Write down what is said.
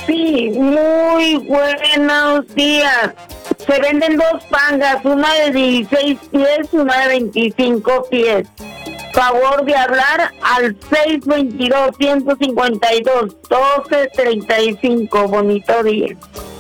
Sí, muy buenos días. Se venden dos pangas, una de 16 pies y una de 25 pies. Favor de hablar al 622-152-1235. Bonito día.